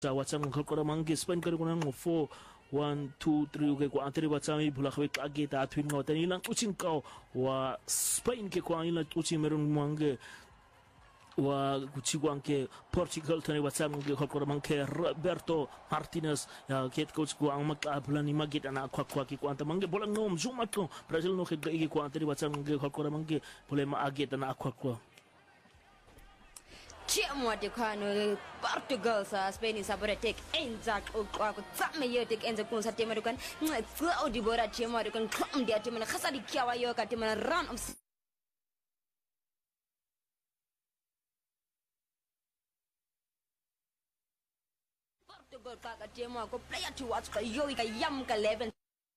Watang Kokora Monkey spend Karagunang 4 1 2 3 okay ko antri Watsami Bulakwe Agita Twin Mountain ilang ucing kau wa Spain ke ko ilang ucing merun mange wa kuchigwan ke Portugal tani Watsam ke Kokora Monkey Roberto Martinez ya ket coach ko ang magkaabulan ni Magit ana kwa ki ko anta mange bolang nom zuma ko Brazil no ke ko antri Watsam ke Kokora Monkey boleh maagit ana kwa Chemo de kano Portugal sa Spain sa bora tek enza ko tsame yo tek enza kun sa tema dukan ngau di bora chemo dukan kam dia tema khasa di kyawa yo ka tema run Portugal ka chemo ko player to watch ka yo ka yam ka 11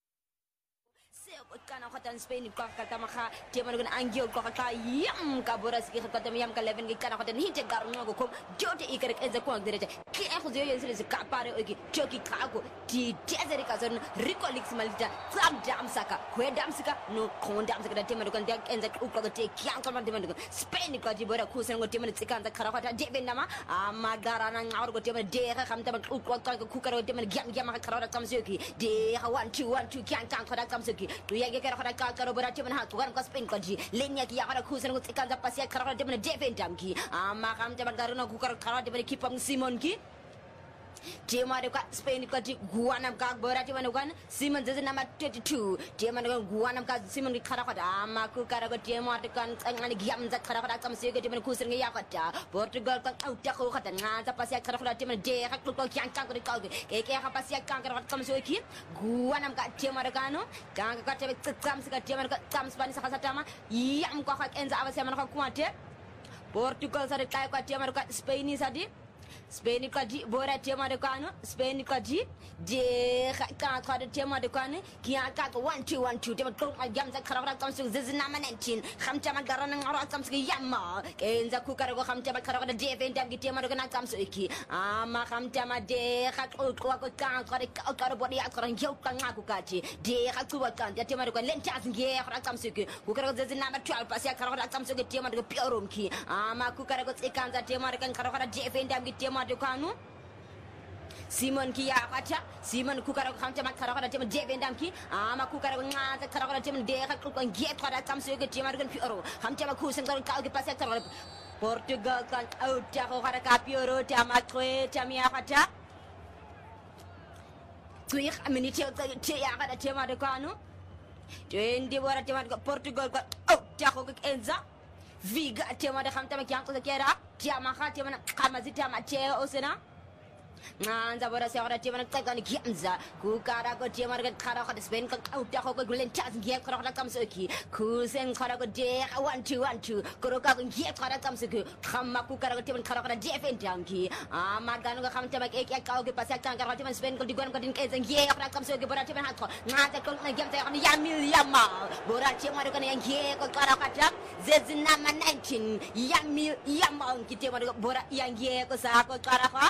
kana khatan Spain ko kata maka dia manukan anggil ko kata yam ka boras ki kata yam ka 11 ki kana khatan hinte gar ngo ko jote ikarek eza ko ngdere ki e khozo yo sele ka pare o ki joki ka ko di desere ka zon ricolix malita sam dam saka ko dam saka no ko dam saka dia manukan dia enza ko ko te kyang ko man dia manukan Spain ko di bora ku sen ngo dia man tsikan kara khata de benama amagara na ngawr ko dia man de ka kham ta ko ku karo dia man gyam gyam ka kara kam soki de 1 2 kyang kyang ko da kam soki yage kara khara ka karo bora timan ha tugan ko Spain ko ji lenya ki ya kara khusen ko tsikan da pasia kara khara timan defend dam ki ama kam timan garuna ku kara khara timan kipam Simon ki Tema de Spain ko ji guanam ka bora timan kan Simon jeje nama 22 tema de guanam ka Simon ki kara khada ama ku kara ko tema de kan ngani giam za kara khada kam sege timan khusen ngi ya khata Portugal ka au ta ko khata nga za pasia kara khada timan de ka ko kyang kyang ko de ka ke ka pasia kang kara kam sege ki guanam ka tema de kanu kang ka te tsam sega tema ka tsam Spanish ka satama yam ko ka enza avase man ka kumate Portugal sa de ka tema ka Spain sadi Spain ko di bora tema de kanu Spain ko di de ka de tema de kanu ki ka 1 2 1 2 tema ko jam za kara kam su zizna man 19 kham tema garana ngara kam su yamma kenza ku kara ko kham tema kara de defend am ki tema de kana kam su ki ama kham tema de ka ko de ka bodi ya kara ngiu ka ngaku ka ji de ka ku ka de tema de ko len chas ngi kara kam su ki ku kara zizna ma 12 pas ya kara kam su ki tema de piorum ki ama ku kara ko tsikan za tema de kan kara defend am ki tema de kanu Simon ki ya kacha Simon ku kara kham tema kara tema de bendam ki ama ku kara nga kara tema de ka ko ngi kara kam su ki tema de kan pioro kham tema ku sen ka ki pas ya kara Portugal kan au ta ko kara ka pioro tema kwe tema ya kacha tuih aminiti te ya kara tema de kanu dendi bora tema Portugal kan au ta ko enza Viga tema de kham tema kyang ko kera tema kha tema kama zitama che osena nganza bora se ora tema ka kan giamza ku kara ko tema ka kara ko Spain ka uta ko gulen chas ngie kara ko kam soki ku sen kara ko de 1 2 1 2 ko ka ngie kara kam soki khamma ku kara ko tema kara ko defend danki ama ganu ka kham tema ke ka ko pas ka kara tema Spain ko digon ko din ke ngie kara kam soki bora tema ha ko ngata ko na giam ta ya mil yama bora tema ko na ngie ko kara ka jam zezina man 19 ya mil yama ki tema bora ya ngie ko sa ko kara ko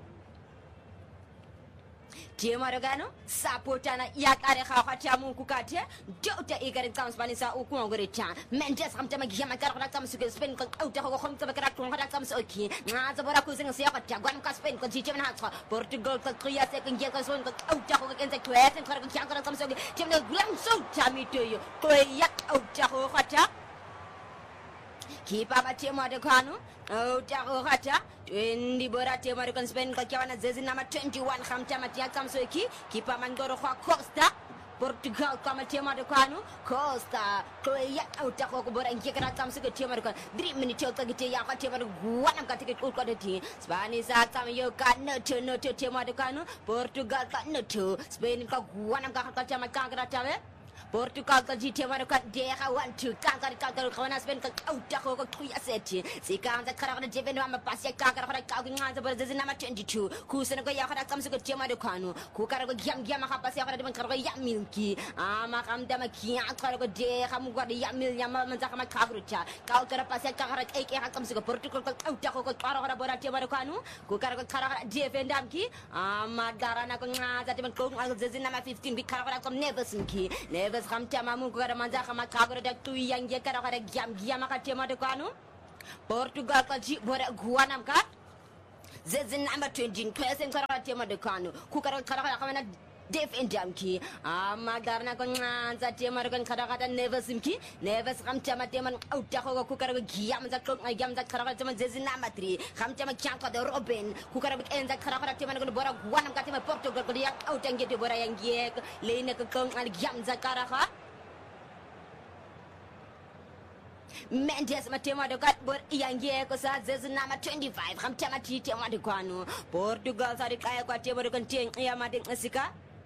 Tema regano sapotana ya kare kha mu ku kate jota igare kam Spanish sa ku ngore cha Mendes kam tema giama kar kam su Spain ko auta ko khom tema kar ko kam su ki nga za bora ku sing sia ka gwan ka Spain ko ji tema ha Portugal ko kriya se kan ge ka so ko auta ko ken se kwet kar ko kyang kam su tema gulam so chami to yo ko ya auta ko khata Kipa ba tema de kanu auta ko khata Twendi bora tema de kan Spain ko kyawana zezi nama 21 kham tema tia kam so kipa mangoro kwa Costa Portugal kama tema de kanu Costa ko ya auta ko bora ngi kara kam so tema de kan 3 minute ko gite ya ka tema de guana ka tiket ko de ti Spanish kam yo kan no tema de kanu Portugal kan no Spain ka guana ka tema ka kara tawe Portugal ka ji tema ka de ha 1 2 ka kawana Spain ka auta ko kuya seti sika za kara de ben ma pasia ka kara ka nga za bora zina ma 22 ku sen ko ya kara kam su ko tema de kanu ku kara ko gyam gyam ha pasia kara de ben kara ya milki ama kam da ma kiya kara ko de ha mu ko de ya mil ya ma za ma ka grucha ka kara pasia ka kara ke ha kam su ko Portugal ka auta ko kara bora tema de kanu ku kara ko kara de ben dam ki ama darana ko nga za de ben ko zina ma 15 bi kara ko Neves ki Neves kam tema mu ko kara manza ka ma ka gro de tu yang ye kara gyam gyam ka tema de kanu Portugal ka ji bora guanam ka zezi number 20 kwese ngara tema de kanu kukara kara Def and Jamki, Madarna Gonza, Tiamargan Karakata, never simki, never Ramtama Teman, Outako, Kukara, Giamza, Yamza Karakataman, Zezinama 3, Hamtama Chanka, the Robin, Kukara, and the Karakata, Bora, one of Katima Portugal, out and get to Bora and Giek, Lena Kong and Yamza Karaka. Mendes Matema de Gat, but Yangieko says number 25, Hamtama Tiama de Quano, Portugal, Sadika, Tema to contain Yamadik Sika.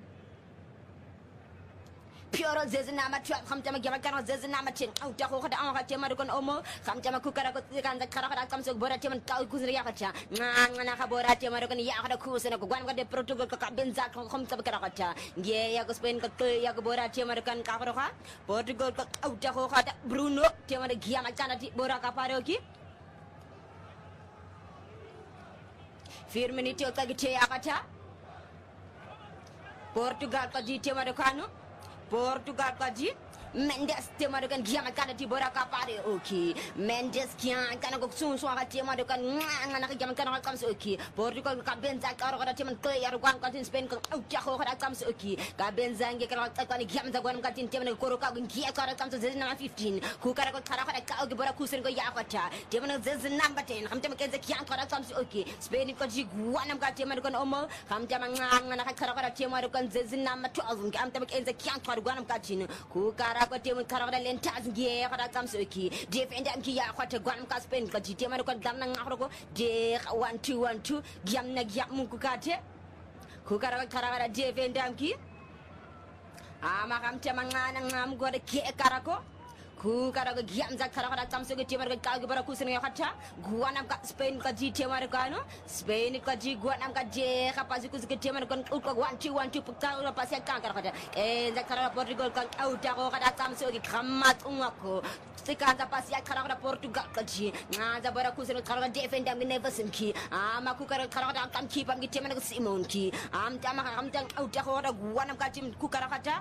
Pure Zezinama trap, Hamtama Gamaka, Zezinama chin, out of Hoka, Temarukan Omo, Hamtama Kukara, the Karaka comes to Boratim and Kalkuzriakacha, Nanakabora, Temarukan Yaka Kus and Guanga de Portugal Benza, Home to Karakata, Yago Spain, Yakabora, Temarukan Kavaroka, Portugal out of Hoka, Bruno, Temar Giamakana, Boraka Paroki. Firminito Kagiteakata, Portugal Kaji Temarucano. Portugal Kaji, Mendes Temarukan Giamakana Tiboraka Pare, okay. Mendes Kian can go soon, so I Temarukan Nanakamana comes okay. Portugal Cabenza Carota Tim and Clay, one cut in Spain, Otaho comes okay. Cabenza Gakani Gamza, one cut in Tim and Koroka, and Giakara comes to the number 15. Kukara Karaka, Borakus and Goyakata. Timon is the number 10. Hamtamakan Kiankara comes okay. Spain Kaji, one of got Temarukan Omo, Hamtaman Karaka Temarukan Zezin 12. Hamtamakan the Kiankara, one of Katin, Kukara. Tim Karada Lentas Gera comes okay. Defend and Kia, what a Guam Caspin, Kajitemarukan Damnaroko, De 1212, Giamna Giamukate, Kukara Karada, Defend Damki. Amakam Temangan and Nam got a Karako. Kukara Giamza Karada comes to Timar Kalgabarakus and Yakata, Guanam Spain Kaji Temaricano, Spain Kaji Guanam Kaje, Pazikus Timarukan Uka 1212 Pukara Pasiaka, and the Kara Portugal out that comes to the Kamat Umako. Sikata Pasia Karada Portugal Kaji, Naza Barakus and Kara defend them never simki. Amakukara Karada can keep and get Timaru Simon key. I'm Tamakam out one of Katim Kukarakata.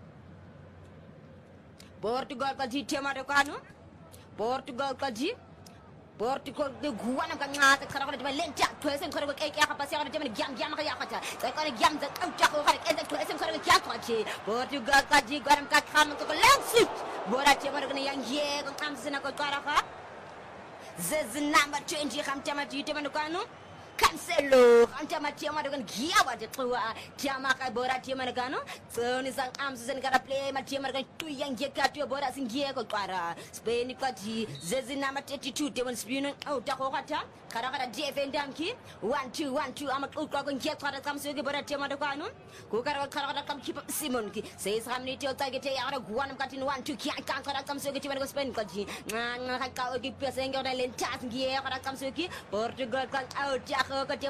Portugal Kaji Temarocano, Portugal Kaji, Portugal the Guana Ganata, Karaka, Lenta, Person Koraka, Passia, Yamakata, they got a yam that out and the person Koraka, Portugal Kaji, Guanam Kakam, long suit, Bora Temargan, young Yeg, comes in a Karaka, Zez number 20, Hamtamati Temanocano. Cancelo, Antamatia Madagan Giava, the Tua, Tiamaka Bora Tiamaragano, Sonis and Arms and gotta play Matiamagan, 2 young Yakatio Boras in Giago Para, Spain Kati, Zezinama 32, Demon Spune, out Tahota, Karakara Jeff and Damki, 1-2-1-2, Amakuk and Yakara comes to the Bora Tiamaragano, Kukara Karaka come keep up Simonki, says Hamni Tagete out of one cutting 1-2 Kiankara comes to the Spain Kati, Nanaka Pesang on the Lentas, Giara comes to Portugal out.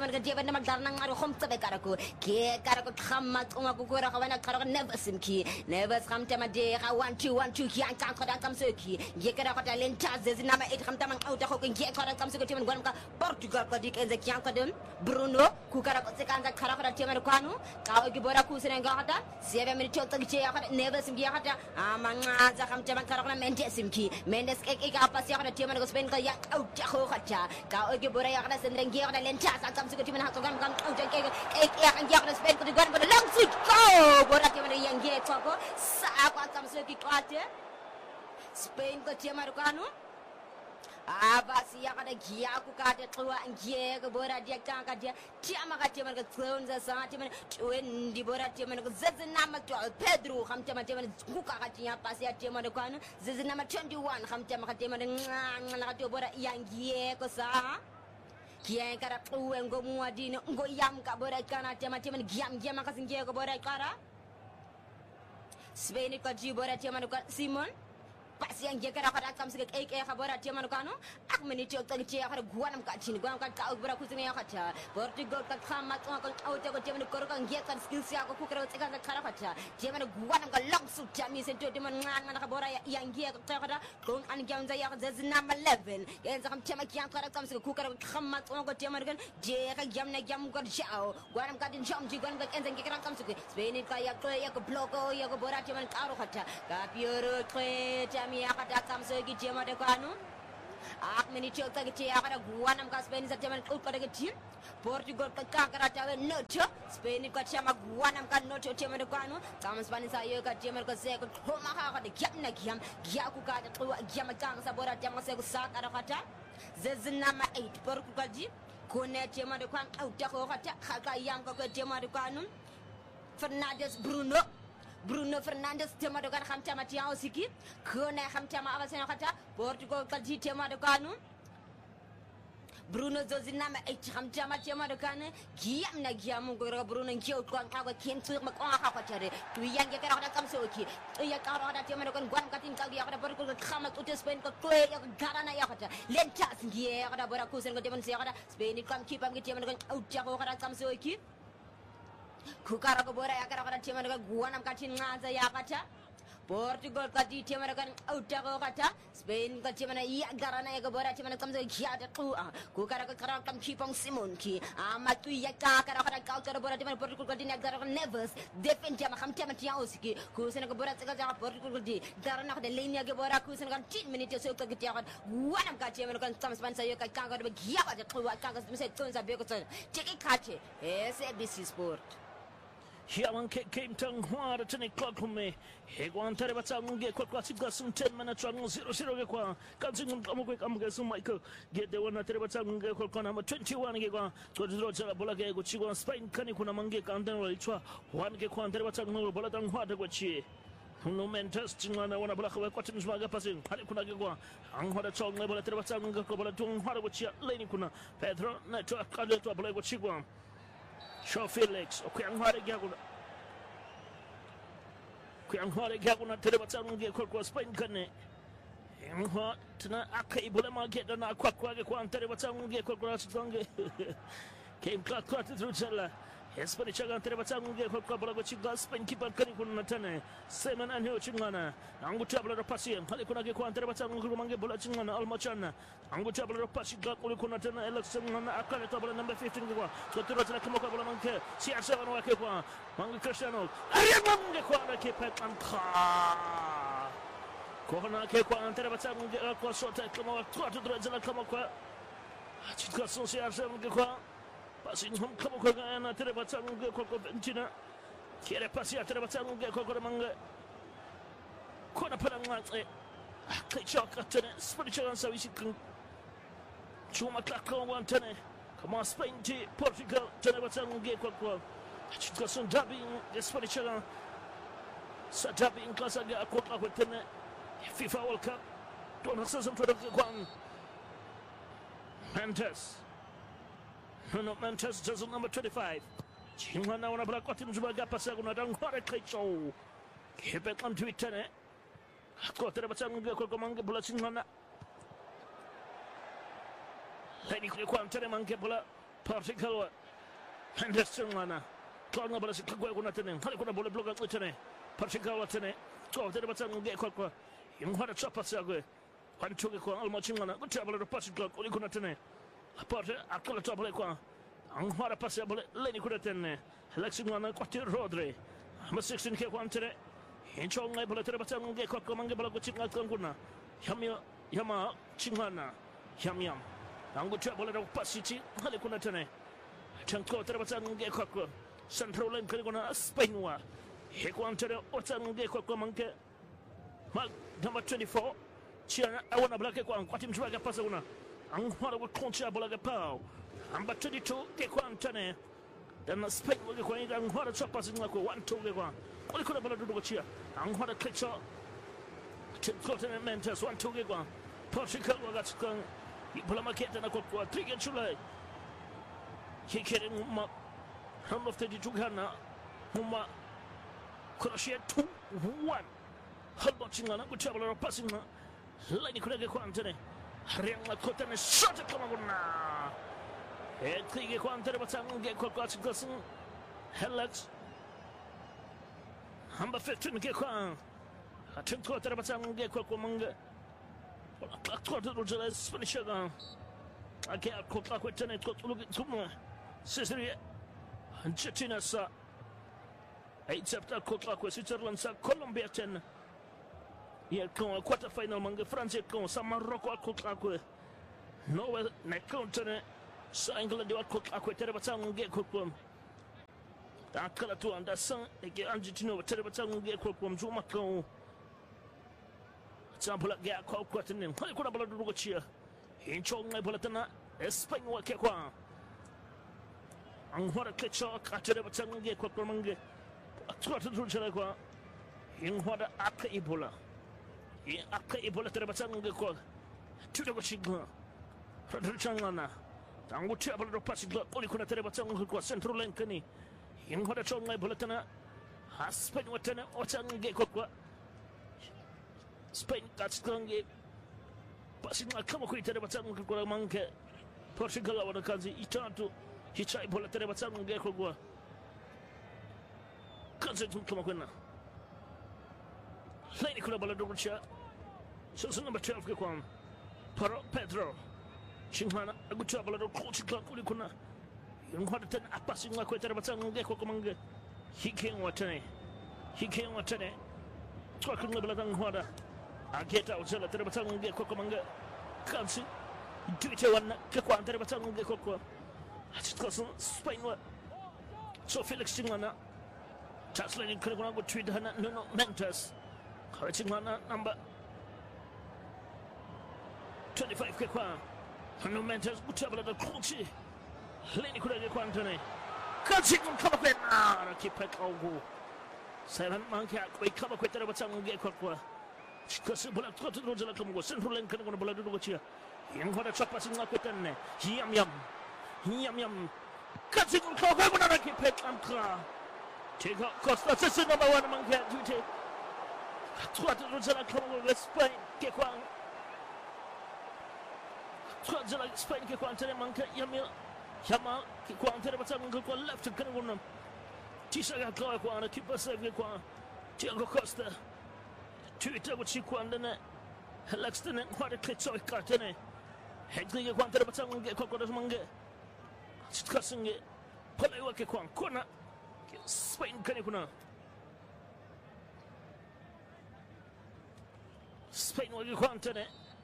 Never simki, never come to my day. I want you, can't come Suki. Yekara Lentas is number 8 come out of Hogan, Yekara comes to Tim and Portugal, Kodik and the Kiankadum, Bruno, Kukara Sekanda Karakara Timarcano, Kawagibora Kusin and Gata, 7 minutes never simkiata, among Zakam Tamakara Mendes simki, Mendes Eka Pasia Timan Spain, out Hohacha, Kawagibora and then Gera Lentas. Comes to Tim and Hakan, and Yakan spent the gun, but a long suit go. What I give a young gay taco, Saka comes to the Spain got Tiamarcano. Abasia got a Giaku and Giaga Bora Diakanka, Tiamaka Tiamaka clones as Santiman, Twin Dibora Tiaman, Zezinama 12, Pedro, Hamtamatim, Kukatia, Pasia Tiamarcano, Zezinama 21, Hamtamatim and Bora Young Giacosa. Kian kara and go muadino, go yam cabora cana, tematim and giam yamakas and Giagobora cara. Spain got Gibora Tiamanuka Simon. Pasian Jakara comes to Ake Habora Tiamanucano. Akmini took the chair had a guanam catching, Guanca Calbra Kusinakata. Portugal come out of Timan Korok and get and skills Cooker and Carapata. Timan Guanam long suit Jamis and Totiman and Habora Yangia Takata, Kung and Gamza, there's number 11. And some Tamakian comes to Cooker and come out of Tiamagan, Jaka Yamna Yam got Shao, Guanam got in Jam Jigan and then Kira comes to Spain, Kaya Bloco, Yagobora Timan Carapata, Capuro, Miakata comes to Gijama de Cano. Ak minute ka giti akara guanam ka Spain sa jaman ko ka giti. Portugal ka kakara tawe nocho. Spain ka chama guanam ka nocho chama de kanu. Sama Spain sa yo ka chama ka se ko ma ka de gyam na gyam. Gya ku ka de ko gyam ka sa bora chama se ko sa ka kata. Zezna ma 8 Portugal ji. Ko ne chama de kan au ta ko kata ka yang ka chama de kanu. Bruno Fernandes tema de kan xam tama tian osiki ko ne xam tama avasen kata Portugal ka ji tema de kanu Bruno Zozina ma ai xam tama tema de kan giam na giam go Bruno ngiu ko ka ko ken tu ma ko ka ko tare tu yang ya ka kam so ki ya ka ra tema de kan guam ka tin ka ya ka Portugal ka xam ko Spain ko to ya ka na ya kata len tas ngi ya ka bora ko sen ko deman se ka Spain kam ki pam ki tema de kan au ja ko ka kam so ki Kukara ko bora yakara kata tema dengan guanam kacin ngaza yakata Portugal kati tema dengan auta ko kata Spain kati tema iya garana ya ko bora tema kam zo kiata ku kukara ko kara kam kipong Simon ki amatu yakara kata kara bora tema Portugal kati ya garana Neves defend tema kam tema tia osiki ku sen ko bora tsaka Portugal kati garana ko de linia ko bora ku sen kan 10 minutes so ko kiti yakata guanam kati tema kan kam Spain sayo ka kan ko de kiata ku kan ko se tonsa be ko tiki kati SABC Sport Hiawan came to Hua to the clock from me. Heguan Terebatang get classic gas 10 minutes on 0 Council Amugam Michael get the one at Terebatang Kolkana 21 Gigua to the Roger Bolage, which you want Spain Canicuna Mange and then Ritua, one Gequan Terebatang Bolatang Hua, which no man testing on one of the cotton smaga passing, Halikuna, and what a song level at Terebatang Kobalatun, which Lady Kuna, Pedro, Nato, Kadu to a black what she won. Shaw Felix, okay, I'm hard again. I'm hard again. I'm telling you, I'm Spain Cane. I'm hot tonight. I can't believe I get on a quack. I'm telling you, I'm came clock through Jella. Spanish and Terebatang get a couple of what you got Spain keep on Canicunatane. Simon and Hochingana. I'm good traveler of Passion. Halikuna Terebatang Gumange Bolachingana, Almachana. I'm good traveler of Passion, Gakulikunatana, Alexandra, Akanatable number 15. Go to Rotana Kamokabalanke, CR7 Wakewa, Manga Cristiano. Ariamanga Kwana Kepet and Ka. Kohana Kekwa and Terebatang get a Kosota, Kamo, Twatu Dredzela Kamoka. Chikaso CR7 Gekwa. Passing home Kamoka and Terebatang Koko Ventina. Kere Passia Terebatang Koko Manga. Kona Panamate. Kachok at spiritual and so we can Chuma Klako 110. Come on, Spain, Portugal, Terebatang Koko. Got some dubbing, the spiritual. So dubbing class I got a quota with FIFA World Cup. Don't have some for the one. Mantas. No, Manchester does number 25. Chimana on a black bottom Zubaga Pasaguna down Horror show. Keep it on Twitter. Got the Batang Kokomanga Bulacingana. Lady Kwan Teremanke Portugal. Manchester. Corner Balasikuanatan, Halikuna Bola Bloga Litane, Portugal Latane, 12 the Batang Gekwa. You want a chopper Sague. One took a Almachingana, good traveler of Portugal, Olikunatane. Porter, I call a tablequa. And what a possible lady could attend. Lexington, Quatir Rodri. I'm a 16 K1 today. In Chong, I bought a Batang Gekwa, Mangabala, Chingakuna. Yama, Chingana, Yam Yam. I'm good traveler of Passiti, Halikunatane. Chanko Terbatang Gekwa, Central and Kaligona, Spainwa. Hekwan Terra, Otang Gekwa Manke. Mark number 24. Chiana, I want a black one, Quatim Draga Pasaguna. And what would concha Bolaga Pow? And but 22, Gekwan Tane. Then the Spain will go in and what a chop passing like 1 2 Gekwan. What could have done here? And what a click shot. Cotton and Mentas 1 2 Gekwan. Portugal got gone. Pulamaket and a cook 3 in July. He carried Muma. Hum of the Jugana. Muma. Crochet 2 1. Hulbotching on a good traveler of passing. Lenny could get Quantane. Riang la Cotton is shot at Kamaguna. Ed Krieg Quantare Batang get Cocots Gusson. Hellex. Number 15 Gekwan. A 10 quarter Batang get Cocomanga. A quarter of the Spanish. I can't cook like with Tenet got to look at Tuma. Cicely and Chetina sa. 8 September cook like with Switzerland sa Colombia 10. Here come a quarter final manga France come some Morocco cook like with Noah na counter sa ingla di wat kok akwe tere batang nge kokom ta kala tu anda sang ke Argentina tere batang nge kokom juma ko sa bola ge ko ko tenen hal ko bola du ko chia hin chong ngai bola tana Spain wa ke kwa ang hora ke cho ka tere batang nge kokom nge atwa tu jala kwa hin hora akha ibola hin akha ibola tere batang nge ko tu ko chigwa Changana, Tangu Chabal passing Olikuna Terebatang who Central Lankani, in what a chong my bulletana, has Spain Watana, Otang Gekokwa, Spain got strong, passing my Kamakui Terebatang Manke, Portugal over the country, Itanto, Hichai Boleterebatang Gekokwa, Cousin to Kamakuna, Lady Kulabaladurcha, so number 12 Gekwan, Pedro. Shinghana, a good trouble of coach Kulikuna. You want to a passing like a batang Gekomanga. He came watane. He came watane. Talking about Hada. I get out of the batang Gekomanga. Can't see. Do it one Kekwan Terebatang Gekokwa. Spain. So Felix Shinghana. Translating Kurana would treat her no mentors. Correcting number 25 Kekwan. No mentors, good trouble of the coach. Lenny could have quantity. Catching them come up with keep it over. 7 monkey, we come up with the Batang Gekokwa. Possible to the Rosa Central Lincoln on the blood of the Witcher. Young for the chop passing up with them. Yum yum. Yum yum. Catching them come up with keep it and car. Take out Costa, that's number 1 monkey duty. What the Rosa come over with Spain, Gekwan. Like Spain ke kwantere manka yamil yama ke kwantere batang ko left kan wonam tisa ga ko ko ana kipa save ko Tiago Costa tuita wuchi kwandana halaxtene kwade kletso katene hedri ke kwantere batang ke ko do mange tskasinge pale wa ke kwan kona Spain kan kuna Spain wa ke kwantere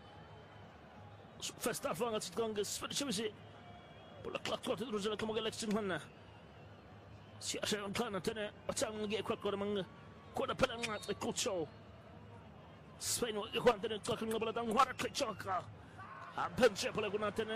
First half long at Gongas for the Chimsy. But a clock to the Rosella come election one. See, I say on Canatene, a town get quack among quarter pellet at the coach show. Spain will go on to talking about them. What a click choker. A pen chapel of Gonatene.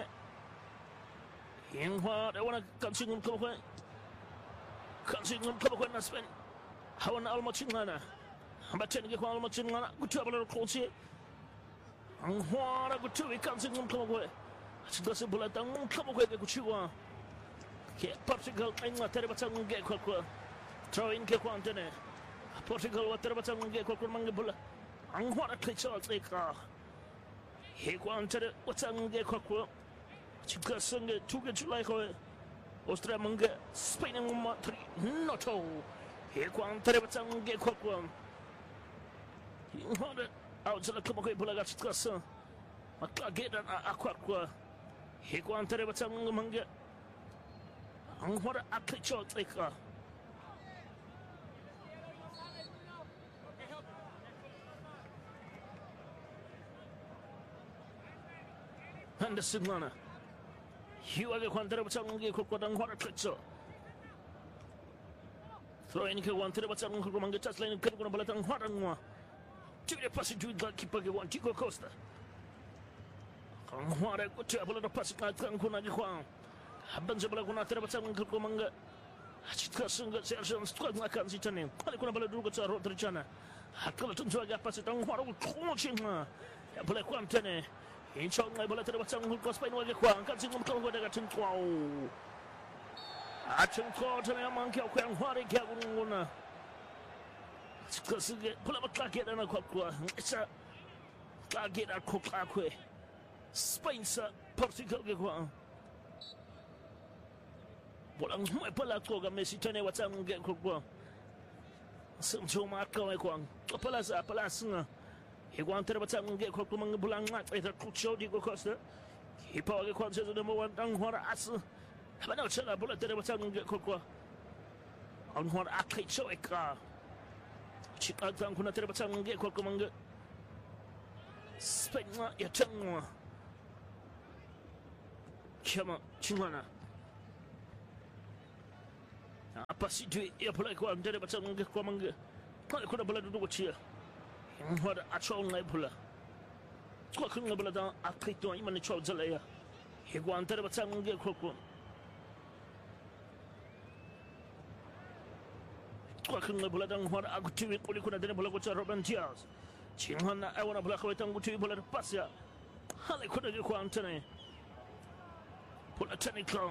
In what I want to consume come away. Consume come away and spend. How an Almachingana. I'm about 10 to get Almachingana. Good trouble of coach here. Ang hora go to we can't sing come away. It's does a bullet and come away go to Portugal and what Terebatang get quack. Throw in Kequantene. Portugal what Terebatang get quack mangabula. Ang what a click shot like he wanted what's on get quack. Chikasung 2 July Austria Manga Spain and 3 not all. He wanted Terebatang get quack one. You heard it. Out to the Kamako Bulagat Casa. A get an aqua. He wanted a batang manga. And what a click shot like Anderson Lana. You are the one that was on the cook and what a click shot. Throwing one to the batang Kumanga just laying a bullet and what and one. To the passage to the keeper, one Tico Costa. What a good trouble of the passage like Cancuna de Juan. Happens about one after the Batang Kumanga. Chikasunga Sergeant Squad like Kansitani. Palicuna Duga Rotrichana. Hakalaton to a passage on what would coach him. A black Quantene. In short, my bullet of the Batang who cost by no Juan. Catching them come with a gatin 12. Action caught and a monkey of Quan Harry. Because pull up a clock and a cock. It's a clock a cock. Spain, sir, Portugal. Well, I'm my Palacoga, Messi, Tony, what's I'm getting cook. Some to Marco, a Palazza, Palazza. He wanted a baton get cook among the Bulang with a cook show, Digo Costa. He probably considers the number 1 down what I saw. Have I not said a bullet that I was get cook on what I could show a car. Chikang kuna tere batang ge ko komanga Spain ya tangwa Chama Chingana. Apa si tu ya pula ko am dere batang nge ko mang ko na bala du chia hora a chau ngai pula ko khung bala da a khito I man chau zala ya he ko am dere batang nge ko khung bala da hora a gutu ko ko na dere bala ko cha Robin Diaz Chingana I wanna bala ko tang gutu bala pas ya hale ko na ko am tane pula tane ko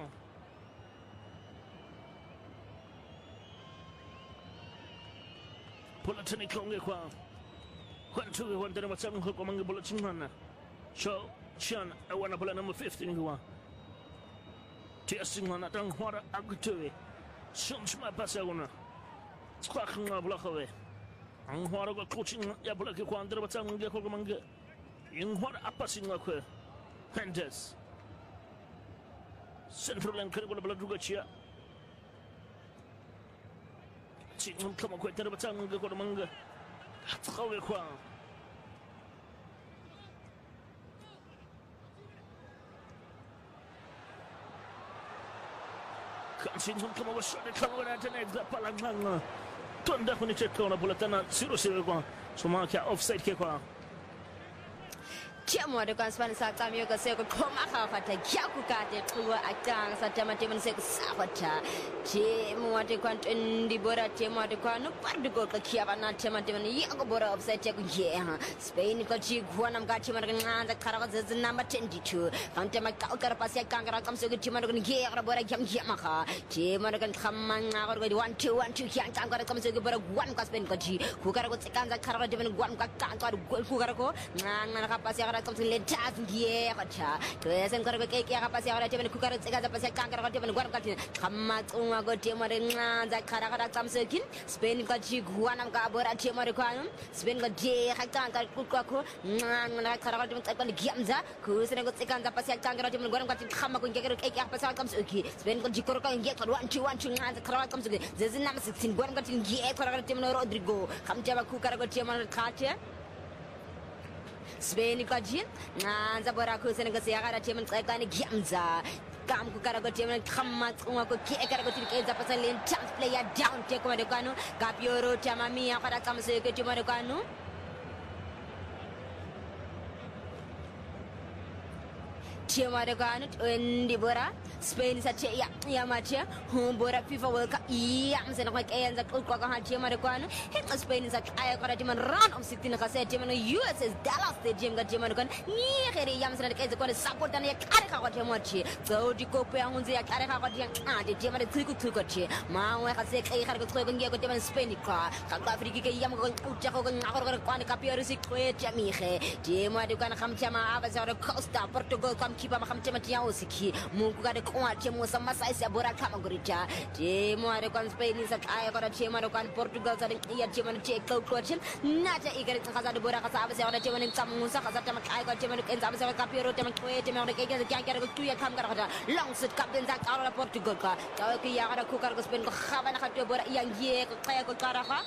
Pula tani konge kwa Kwantu wandere matang ko mangi bula chingana So Chan I wanna bula number 15 kwa Tiasing na tang hora agutwe Chuma pasa una Kwa khanga bula khawe Ang hora ko coaching ya bula ke kwa andere matang ngi ko mangi Ing hora apasing ko Hendes Central Land kare bula duga chia Chingam kama ko tere batang nge ko manga tsawe kwa kan chingam kama wa shot kama na tane da palang tonda ko ni check na bulatana 0-0 kwa soma kya offside ke kwa Tiamo de kan Spanish sakta mi ko se ko koma ka fata kya ku ka te tuwa akang sa tema tema se ko safata Tiamo de kan ndi bora Tiamo de kan no pardu ko ka kya bana tema tema ni ko bora offside ko ye ha Spain ko chi guanam ka Tiamo de kan da kara ko zez number 22 kan tema ka ka pas ya kan kara kam se ko Tiamo de kan ye ka bora jam ye ma ka Tiamo de kan khamang ko 1-2 kya kan kara kam se ko bora guan ka Spain ko chi ku kara ko kan da kara ko Tiamo guan ka kan ka ku kara ko nang ka pas ya comme les tas ngiye khacha to yesen kare ke ke ka pasi ara tebene kukara tseka za pasi kankara ka tebene gwar katina khamma tsunga go temare nganza khara khara tsamsekin Spain ka ji guana ka bora temare kwanu Spain ka je khakanka kukako ngana khara ka tebene tseka ni giamza ku sene go tseka za pasi kankara tebene gwar katina khamma ko ngeke ke ka pasi tsamseki Spain ka ji koro ka ngeke 1-2 nganza khara ka tsamseki zezina 16 gwar katina ngiye khara ka tebene Rodrigo khamteba kukara ko temare khate Spain ka jin nganza bora ko sene ga siya temen tsaka ni giamza kam ku kara ko temen khamma tsunga ko ke kara ko tilke za pasan len chance player down te ko de kanu kapioro tamami ya kara kam se ke te de kanu Tiamo de kanu ndi bora Spain sa che ya mache bora FIFA World Cup ya msena kwa kayanza kwa kwa Tiamo de kanu hit Spain sa aya kwa temen round of 16 ka se temen USS Dallas Stadium ga Tiamo de kanu ni khere ya msena ka kwa support na ya kare ka kwa Tiamo chi so di ko pe hunze ya kare ka kwa Tiamo de tuku chi ma wa ka se kai kare ko ko ngi ko temen Spain ka Afrika ke yam ko ucha ko ngakor kwa ka piero si ko Tiamo khe Tiamo de kanu kham chama ava sa Costa Portugal kam kipa makam Tiamo tiao siki mungu ka kwa Tiamo sama size ya bora kama gorita Tiamo ada kan Spain sa kaya kora Tiamo ada kan Portugal sa ya Tiamo check ko coach naja igare kaza de bora kaza abse ada Tiamo tamu sa kaza Tiamo kaya ko Tiamo ken abse ka piero Tiamo ko Tiamo de kaya kaya ko tuya kam kara long set captain sa kara Portugal ka taw ki ya kada ku kara ko Spain ko khaba na ka bora yang ye ko kaya ko kara ha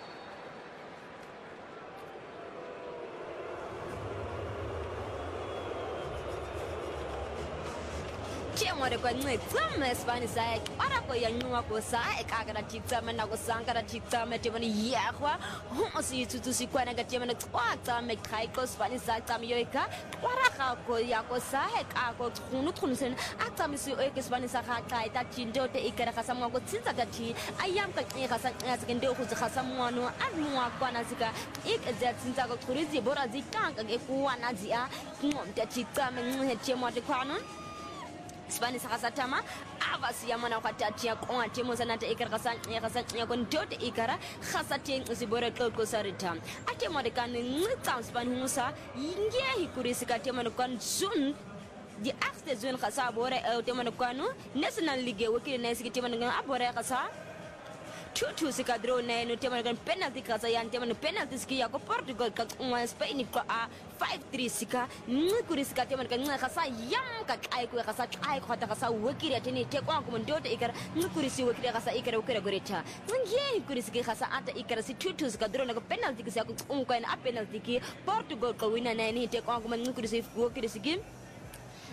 Tiamo de kwa nwe tsama Spanish sa para ko ya nyua ko sa ka ka tikta mena ko sankara tikta me Tiamo ni ya kwa ho si tutu si kwa na ga Tiamo kwa ta me kai ko Spanish sa ta yo ka para ka ko ya ko sa ka ko tkhunu sen ata mi si o ke Spanish sa ka ta ta tindo te ikara ka samwa ko tsinza ta ti ayam ka ka sa ke ndo ko za samwa no anwa kwa na zika ik za tsinza ko tkhurizi bora zikanga ke kwa na zia ngom ta tikta me nwe Tiamo de kwa no Spanish kasatama avasi ya mana wakati ya kwa Tiamo sana ta ikara kasanya kon tote ikara khasate usibore ko sarita Tiamo de kan ngtam Spanish musa inge hikurisi ka Tiamo kon zone di achte zone khasa bore Tiamo kon national league wakili na siki Tiamo ngan abore khasa tutu sikadro na no Tiamo kan penalty kasa yan Tiamo penalty ski ya ko Portugal ka Spain ko 5-3 sika ngikuri sika Tiamo kan khasa yam ka ai ko khasa ai ko ta khasa wakiri atini te ko ko ndote ikara ngikuri si wakiri khasa ikara ukira goreta ngiye ikuri sika khasa ata ikara si tutu sikadro na ko penalty kisa ko ko na penalty ki Portugal ko wina na ni te ko ngikuri si wakiri siki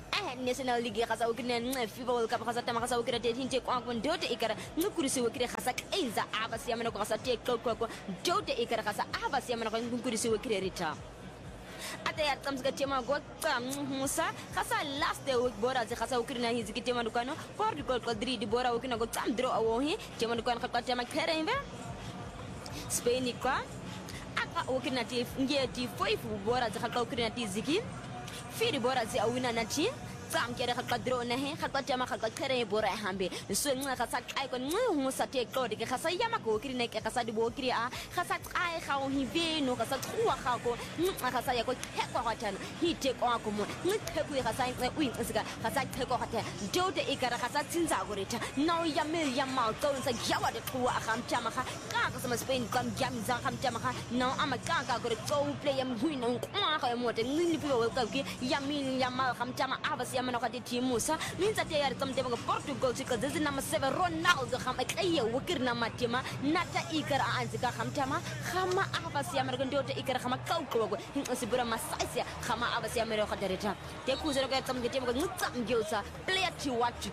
National League khasa ukina FIFA World Cup khasa tama khasa ukira te hinte kwa ndote ikara ngukurisi ukira khasa kaiza abasi yamana ko khasa te ko dote ikara khasa abasi yamana ko ngukurisi ukira rita ate ya tsamsika tema go musa khasa last day week bora ze khasa ukirina hizi kitema dukano Portugal ko dri di bora ukina go tsam draw awohi tema dukano khata tema khere imbe Spain kwa aka ukina te ngeti 5 bora ze khata ukirina ti ziki firi bora ze awina na ti sam kere khata draw na he khata tema khata khere bora hambe so nga khasa kai ko musa te ko de khasa yama ko ukirina ke khasa di bo ukiri a khasa ai khawo hive no khasa tsuwa kha ko khasa ya ko hekwa hatana hi te ko ko mo ngikhe ku khasa nse ui nsika khasa te ko hata dote ikara khasa tsinza go reta now ya mil ya mal ko nsa yawa de tsuwa kham chama kha ka ka sama Spain kam jam za kham chama kha now ama ka ka go go play am hui no kwa ka mo te ngini pi wo ka ki ya mil ya mal kham chama abas ya mana ka de timusa minza te ya tsam te go Portugal sika zezi nama 7 Ronaldo kham kai wukirna matima nata ikara anzika kham chama khama abas ya mana dote ikara khama kau ko sibura masaisia khama abas ya mana ka dereta te ku zero ka tsam te go ngtsam gyosa player to watch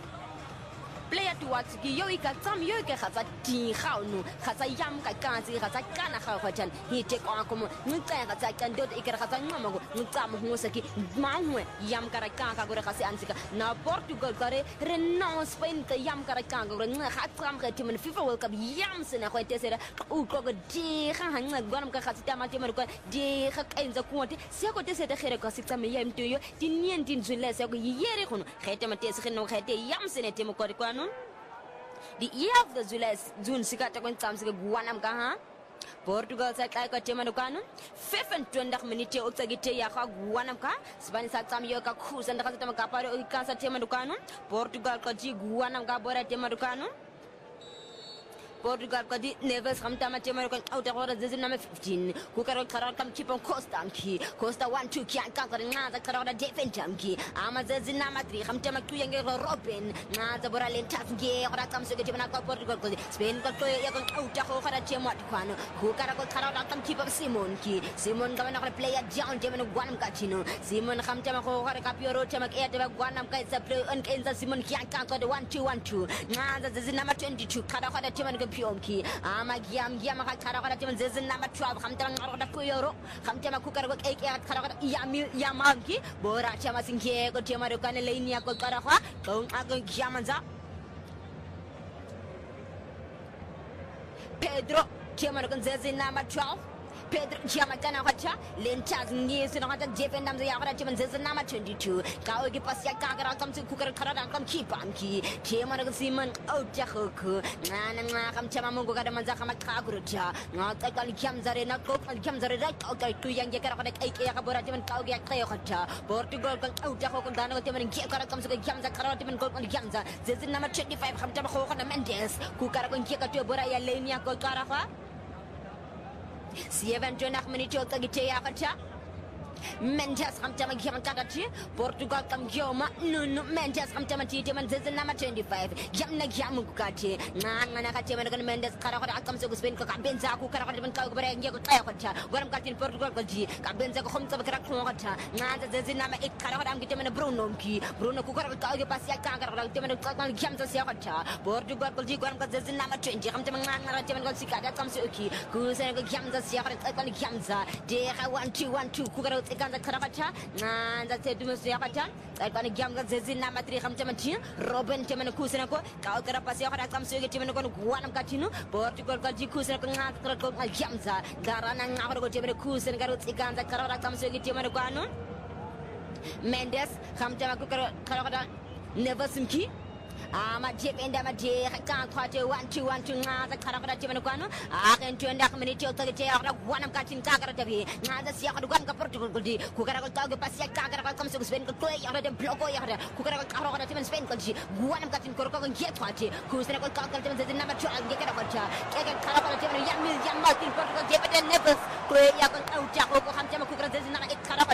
yo ika tsam yo ka khatsa ti khawnu khatsa yam ka kanzi khatsa kana khaw khatan hi te ko ko ngtsa khatsa kan dot ikara khatsa ngama go ngtsam husa ki mangwe yam kara ka go khasi ansika na Portugal kare reno Spain ka yam kara ka go nga khatsam ka tim FIFA World Cup yam sena ko te sera u ko go di kha hanga gonam ka khasi tama te ko di kha kainza ko te se ko te se te khere ko sikta me yam to yo ti nien tin zule se ko yere khono khete ma te se khino khete yam sene te mo ko the year of the June sikata kon tsamsika guanam ka ha Portugal sa kai ka tema dukano 25 minute o tsagite ya ka guanam ka Spain sa tsam yo ka khusa ndaka tema ka pare o ka sa tema dukano Portugal ka ji guanam ka bora tema dukano Portugal ka di nervous khamta ma tema ko auta hora zezi na 15 ku karo karo kam kipon Costa 1 2 kya ka ka nga za karo da defense amki ama zezi na ma 3 khamta ma tu yange Robin nga za bora len tasge ora kam se ke tema ka Portugal ko Spain ka to ya ko auta ho kara tema kwano ku karo da kam kipon Simon ka na ko player John tema no gwanam ka chino Simon khamta ma ko kara ka pioro tema ke tema gwanam ka sa play on kenza Simon kya ka ko 1 2 nga za zezi na ma 22 kara ko da tema Pionki ama giam ka kara kara tim zezin number 12 khamta ngaro da kuyoro khamta ma kukara ko ek kara kara yamanki bora chama sinke ko tema ro kan leinia ko kara kha ko agon giamanza Pedro tema ro kan zezin number 12 Pedro Giamacana Hacha, Lenchas Nies and Hata Jefendam the Yavatim and Zezanama 22. Kaogi Pasia Kagara comes to Kukar Karadan come keep Anki, Chiamanaga Simon, O Jahoku, Nanakam Chamamungo Manzaka Kagurucha, not like Kamzare, not Cook and Kamzare, okay, 2 young Yakara, Akaboratim and Kaugia Kleohata, Portugal, O Jahok and Dano Tim and Kiakara comes to the Kamza Karatim and Cook and Kamza, Zezanama 25 Hamtamaho and Mendes, Kukara and Kika Boraya Lania Kokarafa. 27 minute o tagite yakata Mendes khamta magiam kadati Portugal kam gioma no Mendes khamta mati teman zezna ma 25 jamna giam kati ngana ka teman kan Mendes kara kara kam so Spain ka benza ku kara kara ban ka bare ngi ko tay khata goram katin Portugal ko ji ka benza ko khamta kara ko khata ngana zezna ma ik kara kara am teman Bruno ku kara ka ga pas ya ka kara teman ka giam sa sia khata Portugal ko ji goram ka zezna ma 20 khamta ngana teman ko sikada kam so ki ku sa ko giam sa sia khata ka giam sa de 1 2 ku kara Ganza Karakacha, Nanda Tedumus Yakata, like on a Gamga Zezina Matri Hamtamatin, Robin Temenakusanako, Kaukara Pasia comes to get Temenakon, Guanam Catino, Portugal Kajikus and Gamza, Garana Navago Temenakus and Garut Ganza Karaka comes to get Temenakano, Mendes, Hamtamaku Karaka, never Simki. ama jep enda ma je ka kwate 1 2 nga za kara kara timano kwano aken to ndak minute to te ara wanam ka tin ka kara tabi nga za sia ka dukan ka Portugal gudi ku kara ka tag pas ya ka kara ka kam so Spain ko ya ara de blogo ya ara ku kara ka kara timan Spain ko ji wanam ka tin ko ko ngi kwate ku sene ko ka timan ze nama cho ngi kara kwacha ke ka kara timan ya ma tin Portugal je bede nebus ko ya ko au ja ko ham jama ku kara ze nama ik kara kwacha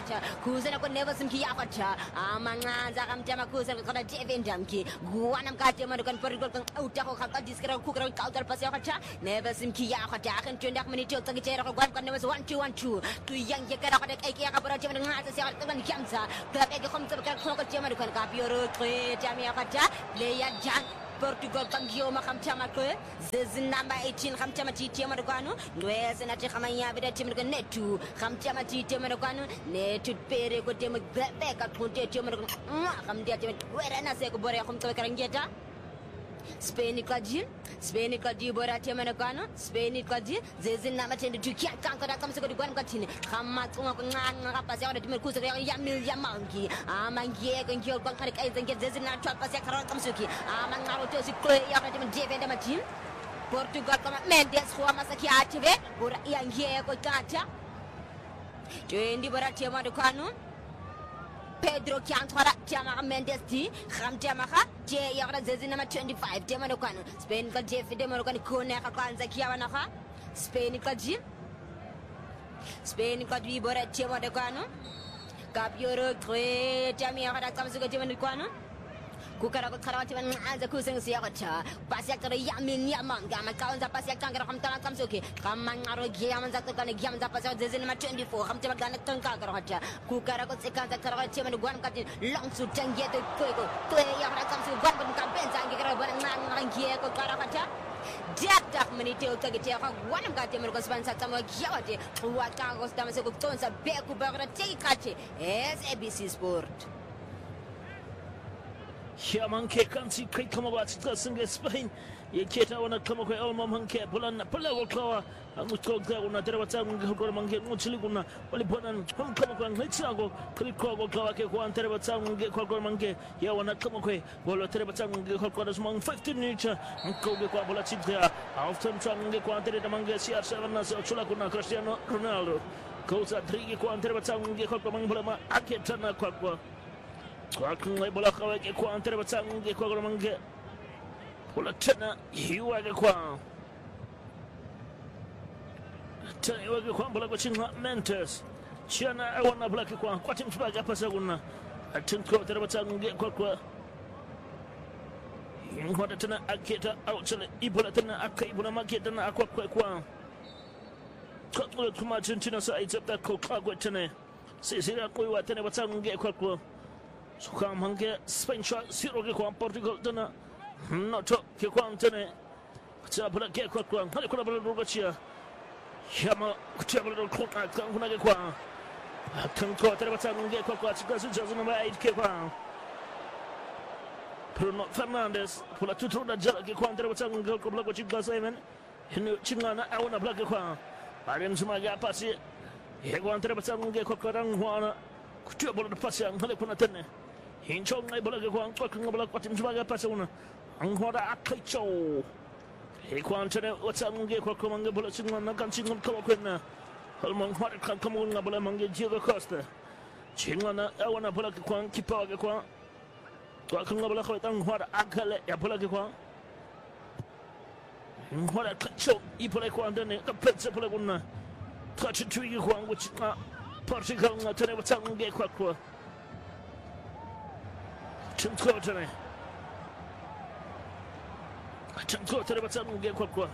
kuzena ko never simki yakata amanganza kamtama kuzena ko Devin Damki guana mkate mano kan Portugal kan utako kan diskra kukra kautar pas yakata never simki yakata kan tundak menit tak cera ko kan never 1-2 tu yang jekara ko dek ai ka para jema ngata sia kan kiamsa klub ege khom kan ko jema kan ka pioro tre jami yakata leya jan Portugal kan gio makam chama ko number 18 kham chama ti tema do kanu ndwese na ti khamanya bida tema do netu kham chama ti tema do kanu netu pere ko tema bebe ka konte tema do kham dia tema wera na se ko bore kham to karangeta Spain kaji bora tema do kanu Spain kaji zezin na matende tu kya kan ko da kam se ko di gwan katini khama tsunga ko nganga ka pasi ko tema ku se ya mil ya mangi amangi ko ngio kan kai zenge zezin na twa pasi ka kam suki amangaro to si ko ya ka tema Devin Damki Portugal kama Mendes kwa masaki achive bora yangie ko tata twendi bora tema do kanu Pedro Kiantwara tema Mendes ti kham tema kha je yara zezina ma 25 tema do kanu Spain ka je fide mo do kanu kone ka kwanza kiawana kha Spain ka di bora tema do kanu kapioro tre tema yara kamsu ko tema do kanu kukara ko karati man anza kuseng siyacha pasyak tara yamin yamanga makaunza pasyak tangara kamtana kamsoke kamangaro giamanza to kana giamanza pasyak zezin ma 24 kamtema gana tanka karacha kukara ko sekanza karacha man gwan katin langsu tangiete ko to yara kamsu gwan kan kampenza ngikara ban ngangie ko karacha Diatak menite utagite ka wanam ka temer ko spansa tamo giawate wa ka ko stama se ko tonsa be ku bagara tekate SABC Sport Ya manke kansi kai kama ba ta singa Spain ya keta wana kama ko elma manke bulan pala ko kawa musko ga una tere wata ngi ko manke mutili kuna wali bonan kom kama ko ngi tsago kli ko kawa ke ko an tere wata ngi ko manke ya wana kama ko bolo tere wata ngi ko da smang 15 minutes ko be ko bola chidra after ngi ko an tere da manke CR7 na so chula kuna Cristiano Ronaldo ko sa drigi ko an tere wata ngi ko manke bola ma aketa na ko Kwakun bola kawa ke kwa antere batang ke kwa mange bola tena hiwa ke kwa tena hiwa ke kwa bola ko chinga Mendes chana awana bola ke kwa tim tbaga pasa guna atin ko tere batang ke kwa ingwa tena aketa outsele ibola tena akai bola maketa na akwa kwa ko kuma chinchina sa itsepta ko kwa tena sisira ko wa tena batang ke kwa Suka mange Spain shot zero ke kwa Portugal tena noto ke kwa tena tabla ke kwa hali kuna bala rogachia yama tabla kuna kuna ke kwa tanko tena batang ke kwa chikazu jazu number 8 ke kwa Bruno Fernandes pula tutru da jala ke kwa tena batang ke kwa bla chikazu men hinu chingana awana bla ke kwa baren sumaga pasi he kwa tena batang ke kwa rang huana kutia bola pasi hali kuna tena Hinchong ngai bola ke kuang kwa keng bola kwatim sebagai pasuna anghora akaicho he kuang tene watsang nge kwa komang bola singon nakan singon kwa kwena hal manghora kan kamun bola mangge Diego Costa chingana awana bola ke kuang kipa ke kuang kwa keng bola kwa tang hora akale ya bola ke kuang anghora kaicho I bola kuang tene kapetse bola kuna kachi tui kuang which Portugal tene watsang nge kwa Chinko tene batang nge kwa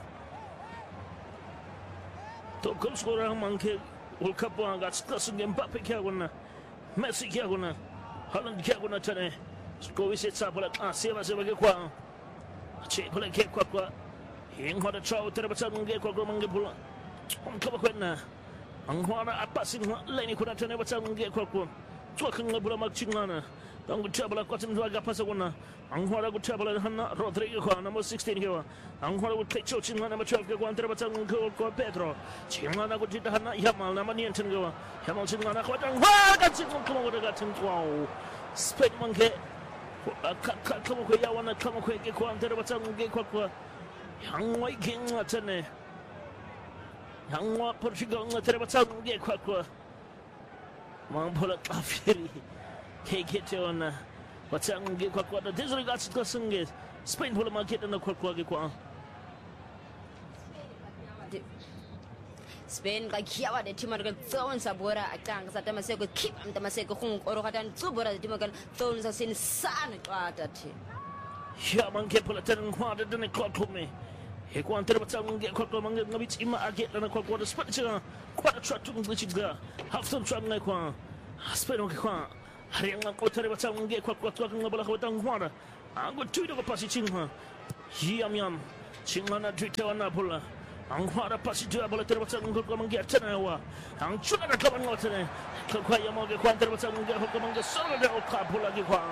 to goal scorer manke World Cup ga tskas nge Mbappe kya guna Messi kya guna Haaland kya guna tene ko wise tsapala seba ke kwa che pala ke kwa hing hoda chao tere batang nge kwa mange bula on kaba kwena ang hora apasin leni kuna tene batang nge kwa to kan bula makchingana Ang tabla kwatim dwaga pasa guna ang hora gu tabla hanna Rodrigo kwa number 16 hiwa ang hora gu klecho chinga number 12 kwa antara batang ko Pedro chinga na gu tita hanna Yamal na manian chinga Yamal chinga na kwa tang ha ka chinga kuma gu daga tin kwa Spain manke kama ko yawana kama ko ke kwa antara batang kwa yang wai king atene yang wa Portugal antara batang kwa mambola afiri Kekete ona watsange kwa desri gatsi kasunge Spain bola market na kwa Spain ka kiawa de timar kan thon sabora akang sa tama seko keep am tama seko khung oro katan tsubora de timar kan thon sa sin san kwata ti ya mangke pula tan kwada de ne klok me he kwan ter batang nge klok mangge ngabit ima age na klok kwada spat chinga kwada tratu ngichiga hafton tram ngai kwa Spain ke kwa hari yang ko ter batang nge klok kwada ngabala kwatang kwada ango tuido ko pasi chinga yam chinga na tuitawa na pula ang kwada pasi tuwa bola ter batang klok mangge tanawa ang chuna na kaman ngotene kwa ya moge kwan ter batang nge klok mangge solo de ka pula ki kwa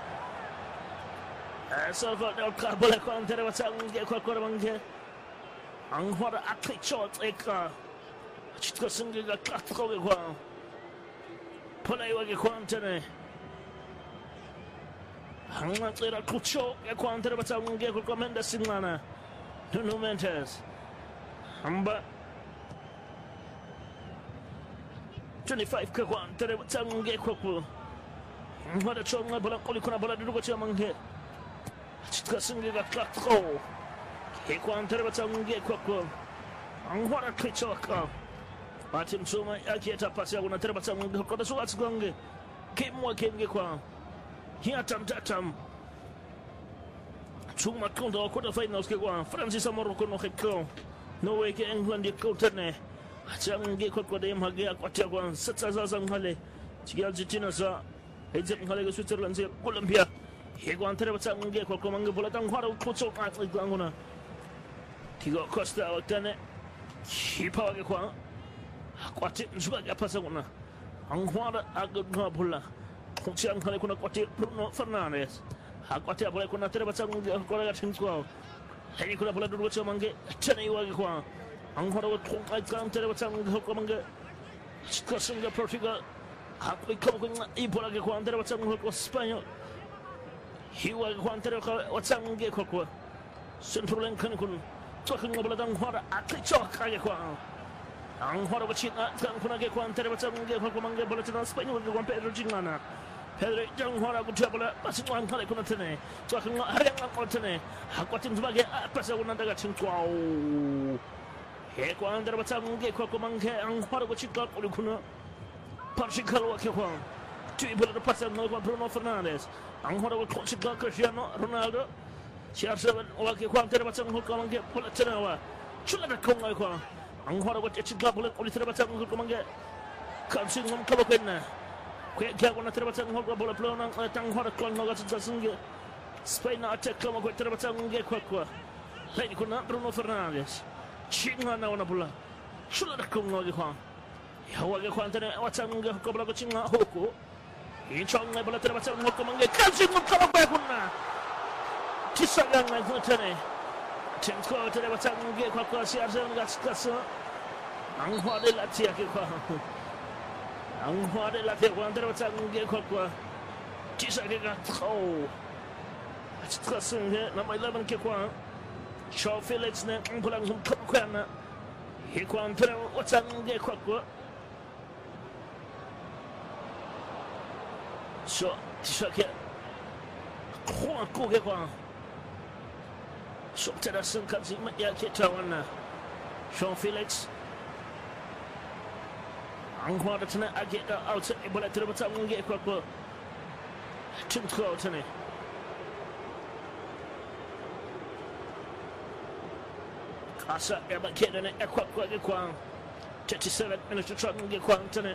so got no couple of quantity of some get quite good ang what a click shot eka chitko singe ga katko ge kwa play wa ge quantity ang matira kucho ge quantity of some get quite commander sinana no mentes amba 25 ka quantity of some get quite what a chonga bola koli kuna bola dugo chamanghe chitko singe ga katko he kwantere batsange kwakwa angwara kichoka atim suma akieta pasi ya kuna tere batsange kwa suwa tsugange kimwa kenge kwa hiya tam chuma kondo kwa finals ke kwa Francis Amoroko no hekko no way ke England ye kotane atsange kwa de mhage akwatia kwa satsa za ngale chigal jitina sa hejek ngale ke Switzerland se Colombia he kwantere batsange kwa mangi bola tangwara kucho atsigangona Tigo Costa wakane hipa wake kwa kwati njuga ya pasa kuna angwara agudwa bula kunchi angale kuna kwati Bruno Fernandes hakwati abule kuna tere batsangu kwa ya tinkwa hei kuna bula dudu wacha mange tene wake kwa angwara wakunga ikan tere batsangu kwa mange chikasunga Portugal hakui kama kuna ibola ke kwa tere batsangu kwa Spanyol hiwa kwa tere batsangu kwa Central Lankan kuna Talking about the Angwara, I talk. Angwara, which is not going to get one terrible bulletin on Spain with one Pedro Gingana. Pedro Angwara would travel a passing one Kalikotene, talking about Harian Contene. I got him to get a person when I got him to wow. Here, one terrible Kokomanke, Angwara, which you got Olukuna, Particle Wakwan. Two people at the person, no one Bruno Fernandes. Angwara would coach Cristiano Ronaldo. CR7 wake kwa tere batang ko mangi pula tenawa chula da ko ngai kwa ang hora wat echi gabule ko tere batang ko mangi kamsin ngam kaba kwenna ko ya ko na tere batang ko bola plona tang hora ko no gatsa singe Spain attack ko ko tere batang nge kwa lai ko na Bruno Fernandes chinga na wana pula chula da ko ngai kwa ya wake kwa tere batang ko bola ko chinga hoko in chong ngai bola tere batang ko mangi kamsin ngam kaba kwenna Tisagang ngai kutane Timko tere batang ge kwa siarzen gatskasa Angwa de latia ke kwa Angwa de latia kwa tere batang ge kwa Tisage gatko Gatskasa nge nama 11 ke kwa Shaw Felix ne mpulang kwa na He kwa tere batang ge kwa So tisage Kwa kuge kwa So tera sengkat zima ya kita wana Shaw Felix Angwa da tana age da out ibola tere batang nge kwa Timko tane Asa ya bakeda ne kwa 37 minutes to nge kwa tane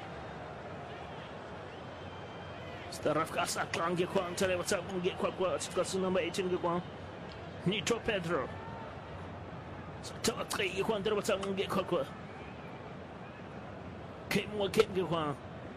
Staraf kasa klange kwa tane batang nge kwa sikasi number 18 nge kwa Nito Pedro. Tawa three kwa ndere batang nge kwa. Kemwa kemge kwa.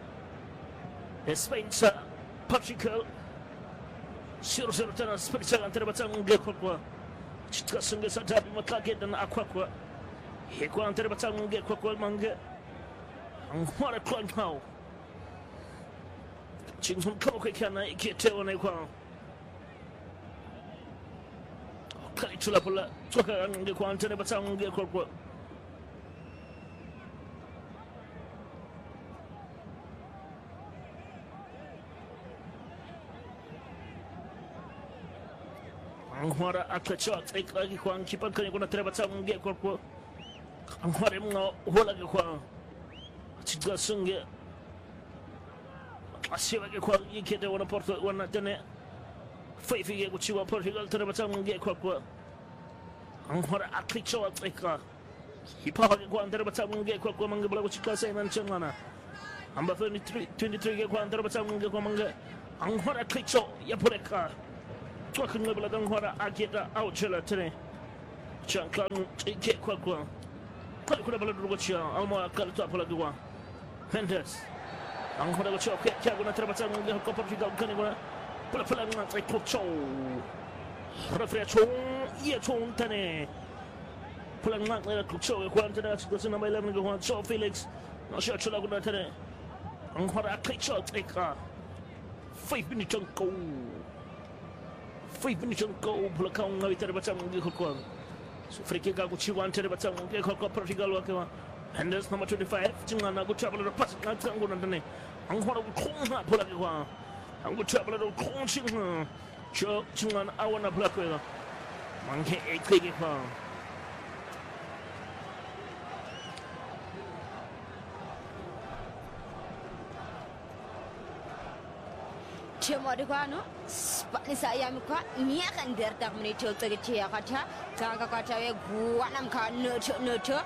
Spain sa Portugal. 0-0 tana Spain sa ndere batang nge kwa. Chitka sunge sa tabi makage dan akwa. He kwa ndere batang nge kwa mange. Angwara kwa ngao. Chingsun kama kwa kana ikitewa na kwa. Kali chula pula toka nge kwa tere batang nge kwa Angwara akacho aiki kwa kipan kani kuna tere batang nge kwa ang hore mga wala ke kwa chiga sunge asiwa ke kwa yikete wana Porto wana tene faifi ke kuchiwa Portugal tere batang nge kwa ang hore aklicho atlika hipa ke kwa tere batang nge kwa manga bala kuchika sai nan changana amba 23 ke kwa tere batang nge kwa manga ang hore aklicho ya poreka kwa kunga bala ang hore aketa outchela tene chanklan ke kwa kuna bala dulu kecil, alma akal tu apa lagi wah. Mendes, angkut aku cakap kaya guna terbaca mungkin kau Portugal kan guna pelan nak ikut show. Referee show, ia show tane. Pelan nak ikut show, aku antara aku senang main lagi guna show Felix. Nasi show lagu guna tane. Angkut aku show mereka. 5 minit jangkau. 5 minit jangkau pelan kau ngawi terbaca mungkin kau. So free kick aku ciwan cari batang ke kau Portugal waktu Mendes number 25 jangan aku coba lalu pas nak aku nanti ang hora aku kong nak bola kau aku coba lalu kong cing jangan awan nak bola kau mangke eklik kau Cuma dekano, sepatnya saya muka ni akan dertak menicok terkecil kata, kata ya gua nam kan nurture,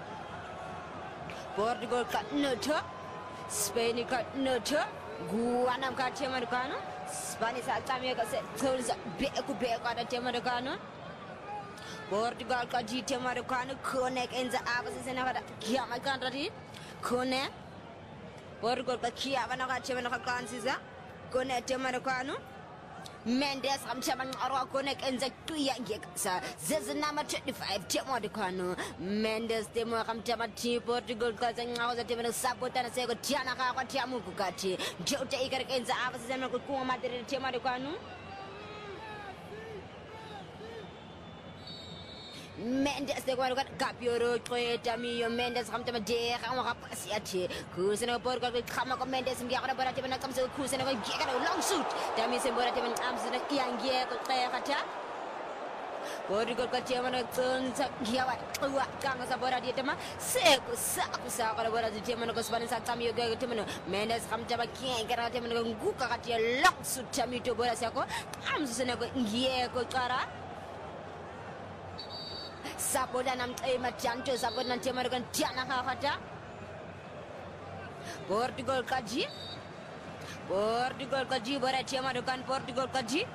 Portugal kat nurture, Spain kat nurture, gua nam kat cuma dekano, Spanish saat kami kat terus aku ada cuma dekano, Portugal kat cuma dekano, connect enza apa sih sana pada kiamat kan tadi, connect, Portugal kat kiamat nak cuma nak kan sih Connect Marocano Mendes Ramchaman Oro Connect and the 2 year sa Zazanama 25 Marocano Mendes Demo Ramchamati Portugal Kazan House at Sabotan Sego Tiana Tiamu Kukati Jota Iker and the Avas and Kuma Marocano Mendes de Guarugat Capioro, Toyota, Mendes, Ramtama de Ramapasiati, who's in a Portugal with Kamako Mendes and Gavana Baratiman comes to Cruise and a long suit. Damis and Boratiman arms and a young year to Kayakata. Portugal got German turns up Giawa, Gangas about Dietama, Sakusa, or what the German of Spanish at Tamio Gatimano, Mendes, Ramtama King, Garatim, Guka at your long suit, Tamito Borasako, arms and a year Kotara. Sabodan am machanto sabodan American Tiana Hata Portugal Kaji Borat American Portugal Kaji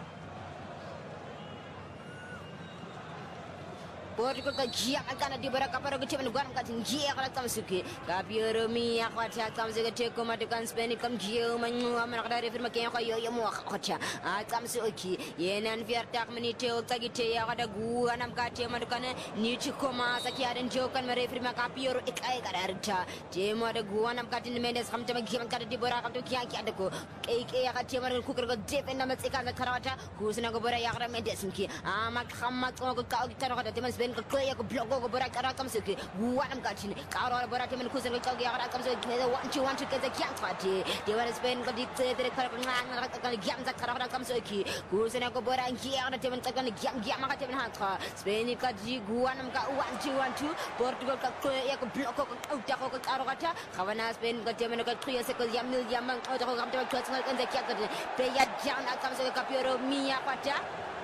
Portugal Kaji akan di beberapa kapal kecil guan kating dia kalau kamu suki Kapioro mi aku ada kamu suka cek matukan Spain kamu jauh mana dari firma kaya kaya mau kaca kamu suki yenan biar tak menitau lagi cek ada gua nam kaca matukan ni cukup masa kia dan jauh kan mereka firma Kapioro ikai kadarja cuma ada gua nam kaca ni Mendes kamu cuma giam kada di beberapa kamu kia ada ku ikai kaca matukan kuker kau defend nama sekarang karawata kusna kau beberapa yang ada Mendes mungkin amak kau kita nak ada teman Ben kaya ko blog ko berak ara kam suki guanam kachin karo berak temen kusen ko kaya ara kam suki ne want to ke kian fati de wan Spain ko dikte de kar ko ngang na ka giam za kara kam suki kusen ko berak kian ara temen ka giam ma ka temen ha Spain ka ji guanam ka want to Portugal ka kaya ko blog ko uta ko karo kata kawana Spain ko temen ko kriya se ko yamil yamang ko kam temen ko ngal kan za kian ka pe ya jang akam suki Kapioro miya pata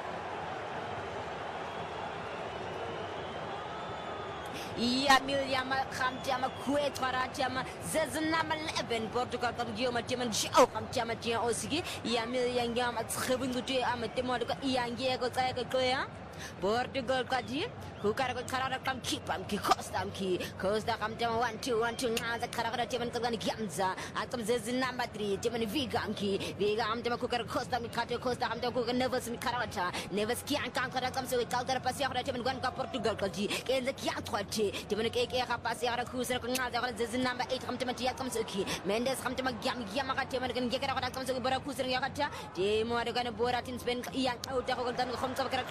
Ia milyama kam jama kue twara jama zazanama 11 Portugal kam jama jama jauh kam jama jama osigi ia milyang jama tskhibun gute ama temo ka iang ye ko tsaya ko ya Portugal kaji kukar ko karara kam kipam ki costa kam jama 1 2 ngaza karara jama kan giamza atam zazanama 3 jama viga am jama kukar costa mi kate costa kam jama kukar nervous mi karata nervous ki an kan karata kam so kalkar pasi akara jama gwan ka Portugal kaji kenza ki an twati jama ke ka pasi akara kusen ko ngaza akara zazanama 8 kam jama tiya kam so ki Mendes kam jama giam ka jama kan gekara kam so bara kusen ya kata demo ada kan boratin Spain yang udah ko kan kam ka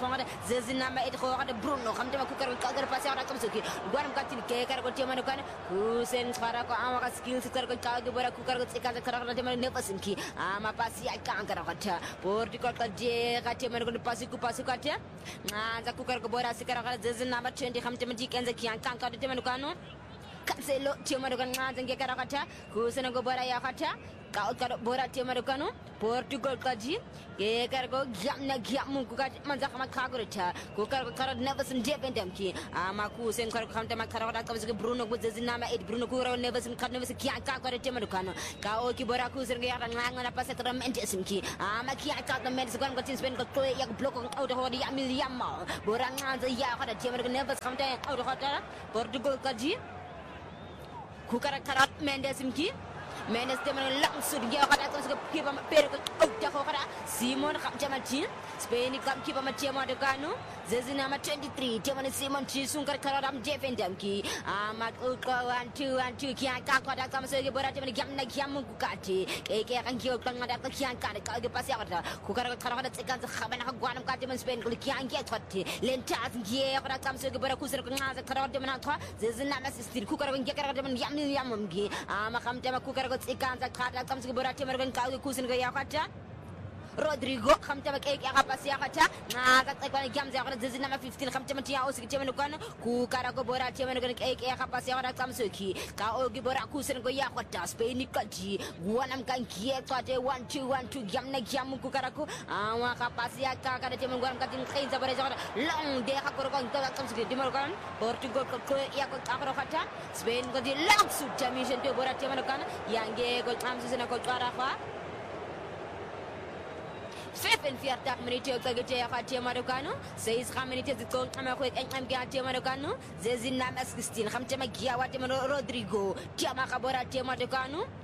zezinama ed khogada Bruno khamtema kukar kagar pasi ara kamsuki gwaram katin ke kar ko tema kan Hussein khara ko ama skills kar ko chawde bora kukar ko tsika kar ko tema nepasinki ama pasi ay kankara kata portikol ka je ka tema ko pasi ku kata ngaza kukar ko bora sikara kala zezinama 20 khamtema dikenza kian kankara tema kanu Cancelo tema kan ngaza nge kara kata Hussein go bora ya kata kau karo bora tema kanu Portugal kaji ke kargo gyamna gyamu ku kat manza kama kagurcha ku kargo karo never sin dependam ki ama ku sen kargo khamta ma karo da kabs Bruno ku zezina ma ed Bruno ku ro never sin kan never sin kya ka karo tema kanu ka o ki bora ku sen ga nganga na pasa tra mente sim ki ama kya ka da mente kan ko tin spen ko to ya blok ko auto ho ya mil yamma bora nganga ya ka da tema ko never khamta auto ho da Portugal kaji ku karo Mendes sim ki Menes teman langsung dia kata terus ke kipa per ko auta ko kata Simon kam jamatin Spain kam kipa ma tema de kanu Zezina ma 23 teman Simon ci sungkar karam defendam ki amat ko 1-2 ki ka ko da kam se bora teman gam na gam ku kati ke kan ki ko ngada ka kian ka ke pasi akata ku kara kara da tsekan khabana ka gwanam ka teman Spain ko kian ki twatti lentas ki ko da kam se bora ku ser ko ngaza kara teman ka Zezina ma 16 ku kara ngi kara teman yam gi ama kam tema ku kara ikanza kada kam sigi borati mergan ka kusin ga yakata Rodrigo khamta mak ek ya pasi yakata na ka tsekwana gamza yakata zezina ma 15 khamta mati ya osigi temen kan ku kara go borati mergan ek ya pasi yakata kam soki ka ogi bora kusin go yakata Spain kaji guanam kan kie twate 1-2 gamna gam ku kara ku awa ka pasi yakata kada temen guanam katin khainza bora jakata long de ka ko ko kam sigi dimar kan Portugal ko ya ko akro khata Spain go di long su jamishen to borati mergan yange go kam sina ko kara fa Fefen fiartak meniti kagete ya khatia marokano seis khameniti zikon ama ko en ga tia marokano zezina mas 16 khamte magia wate Rodrigo tia makabora tia marokano